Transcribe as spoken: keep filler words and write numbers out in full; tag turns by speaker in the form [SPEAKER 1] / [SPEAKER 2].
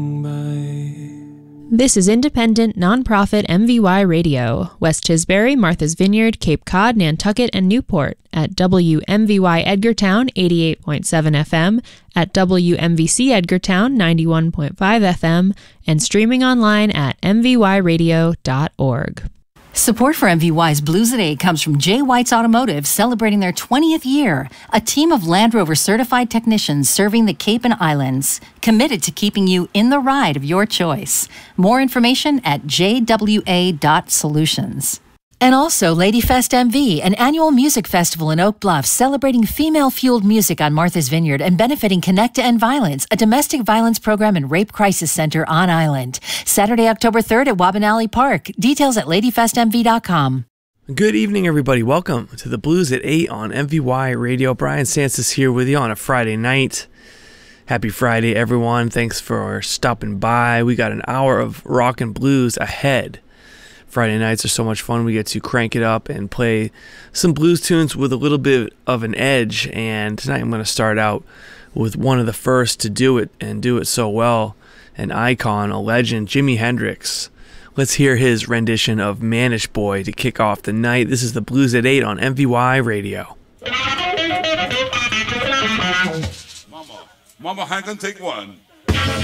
[SPEAKER 1] This is independent, nonprofit M V Y Radio, West Tisbury, Martha's Vineyard, Cape Cod, Nantucket, and Newport at W M V Y Edgartown eighty-eight point seven F M, at W M V C Edgartown ninety-one point five F M, and streaming online at m v y radio dot org.
[SPEAKER 2] Support for M V Y's Blues at eight comes from J. White's Automotive, celebrating their twentieth year. A team of Land Rover certified technicians serving the Cape and Islands, committed to keeping you in the ride of your choice. More information at j w a dot solutions. And also Ladyfest M V, an annual music festival in Oak Bluff celebrating female-fueled music on Martha's Vineyard and benefiting Connect to End Violence, a domestic violence program and rape crisis center on island. Saturday, October third at Wabanali Park. Details at lady fest m v dot com.
[SPEAKER 3] Good evening, everybody. Welcome to the Blues at eight on M V Y Radio. Brian Santos here with you on a Friday night. Happy Friday, everyone. Thanks for stopping by. We got an hour of rock and blues ahead. Friday nights are so much fun. We get to crank it up and play some blues tunes with a little bit of an edge. And tonight I'm going to start out with one of the first to do it and do it so well. An icon, a legend, Jimi Hendrix. Let's hear his rendition of Mannish Boy to kick off the night. This is the Blues at eight on M V Y Radio.
[SPEAKER 4] Mama, Mama, hand can take one.